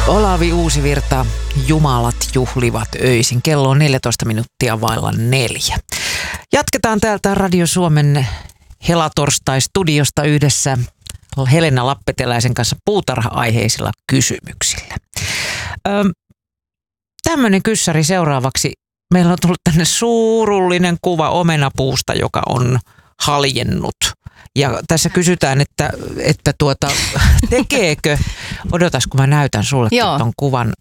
Olavi Uusivirta, Jumalat juhlivat öisin. Kello on 14 minuuttia vailla 4. Jatketaan täältä Radio Suomen Helatorstai-studiosta yhdessä Helena Lappeteläisen kanssa puutarha-aiheisilla kysymyksillä. Tämmöinen kyssäri seuraavaksi. Meillä on tullut tänne surullinen kuva omenapuusta, joka on haljennut. Ja tässä kysytään, että tekeekö, odotas kun mä näytän sulle tuon kuvan.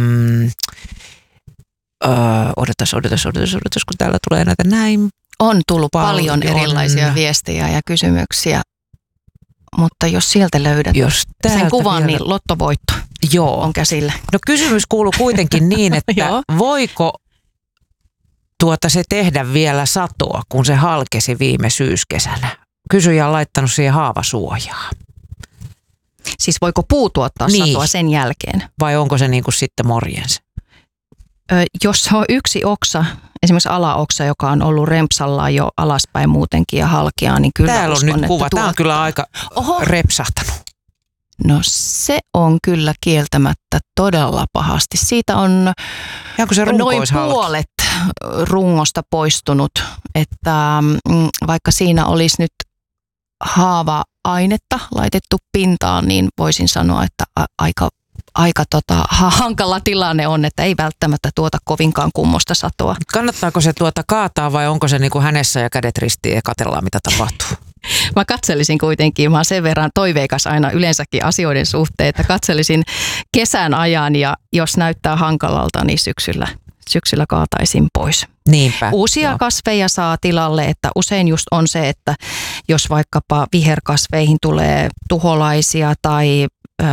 Odotas, kun täällä tulee näitä näin. On tullut paljon erilaisia viestejä ja kysymyksiä, mutta jos sieltä löydät sen kuvan, vielä niin lottovoitto on käsillä. No kysymys kuuluu kuitenkin niin, että voiko se tehdä vielä satoa, kun se halkesi viime syyskesänä? Kysyjä on laittanut siihen haavasuojaa. Siis voiko puu tuottaa satoa sen jälkeen? Vai onko se niin kuin sitten morjens? Jos on yksi oksa, esimerkiksi alaoksa, joka on ollut rempsallaan jo alaspäin muutenkin ja halkeaa, niin kyllä täällä on nyt kuva. Tämä on kyllä aika repsahtanut. No se on kyllä kieltämättä todella pahasti. Siitä on noin puolet rungosta poistunut, että vaikka siinä olisi nyt haava-ainetta laitettu pintaan, niin voisin sanoa, että aika hankala tilanne on, että ei välttämättä tuota kovinkaan kummosta satoa. Kannattaako se kaataa vai onko se niin kuin hänessä ja kädet ristiin ja katsellaan mitä tapahtuu? Mä katselisin kuitenkin, mä oon sen verran toiveikas aina yleensäkin asioiden suhteen, että katselisin kesän ajan ja jos näyttää hankalalta, niin syksyllä kaataisin pois. Niinpä. Uusia kasveja saa tilalle, että usein just on se, että jos vaikkapa viherkasveihin tulee tuholaisia tai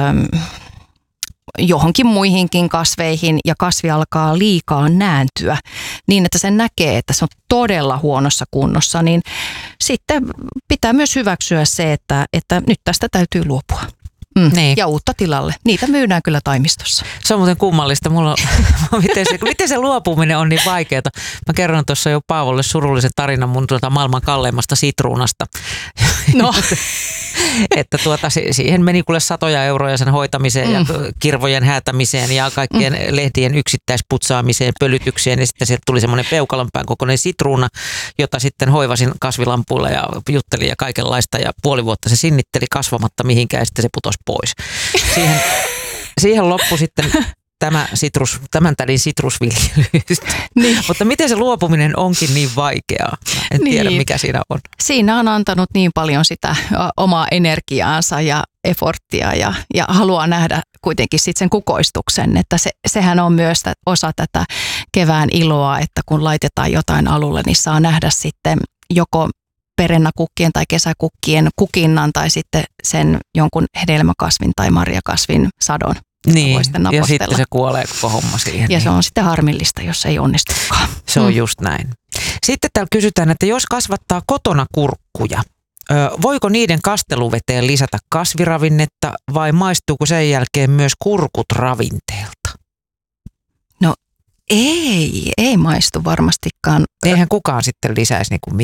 johonkin muihinkin kasveihin ja kasvi alkaa liikaa nääntyä niin, että sen näkee, että se on todella huonossa kunnossa, niin sitten pitää myös hyväksyä se, että nyt tästä täytyy luopua. Niin. Ja uutta tilalle. Niitä myydään kyllä taimistossa. Se on muuten kummallista. Miten se luopuminen on niin vaikeaa. Mä kerron tuossa jo Paavolle surullisen tarinan mun maailman kalleimmasta sitruunasta. No. Että siihen meni kuule satoja euroja sen hoitamiseen ja kirvojen häätämiseen ja kaikkien lehdien yksittäisputsaamiseen, pölytykseen. Ja sitten sieltä tuli semmoinen peukalonpään kokoinen sitruuna, jota sitten hoivasin kasvilampuilla ja juttelin ja kaikenlaista. Ja puoli vuotta se sinnitteli kasvamatta mihinkään ja sitten se putosi pois. Siihen loppui sitten tämän tädin sitrusviljelystä. Niin. Mutta miten se luopuminen onkin niin vaikeaa? En tiedä mikä siinä on. Siinä on antanut niin paljon sitä omaa energiaansa ja efforttia ja haluaa nähdä kuitenkin sitten sen kukoistuksen. Että sehän on myös osa tätä kevään iloa, että kun laitetaan jotain alulle, niin saa nähdä sitten joko perennakukkien tai kesäkukkien kukinnan tai sitten sen jonkun hedelmäkasvin tai marjakasvin sadon. Niin, ja sitten se kuolee koko homma siihen. Ja niin. Se on sitten harmillista, jos ei onnistukaan. Se on just näin. Sitten täällä kysytään, että jos kasvattaa kotona kurkkuja, voiko niiden kasteluveteen lisätä kasviravinnetta vai maistuuko sen jälkeen myös kurkut ravinteelta? No ei maistu varmastikaan. Eihän kukaan sitten lisäisi niin kuin